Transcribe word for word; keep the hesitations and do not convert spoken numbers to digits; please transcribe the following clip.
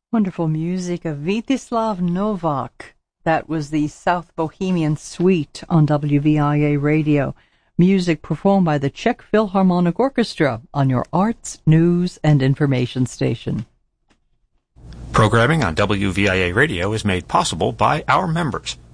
Wonderful music of Vítislav Novak. That was the South Bohemian Suite on W V I A Radio. Music performed by the Czech Philharmonic Orchestra on your arts, news, and information station. Programming on W V I A Radio is made possible by our members.